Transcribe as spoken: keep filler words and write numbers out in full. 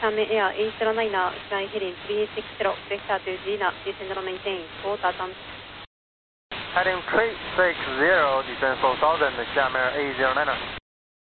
Sunny Air eight zero niner, flying heading three six zero, vector to Gina, descend and maintain, four thousand. Heading three six zero, descend four thousand, Xiamen eight zero niner.